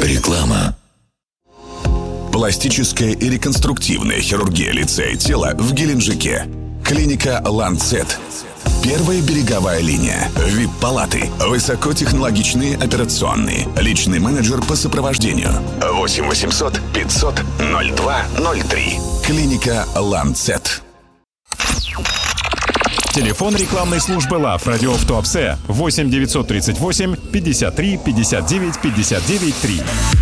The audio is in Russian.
Реклама. Пластическая и реконструктивная хирургия лица и тела в Геленджике. Клиника «Ланцет». Первая береговая линия. ВИП-палаты. Высокотехнологичные операционные. Личный менеджер по сопровождению. 8 800 500 02 03. Клиника «Ланцет». Телефон рекламной службы ЛАВ «Радио в Туапсе» 8 938 53 59 59 3.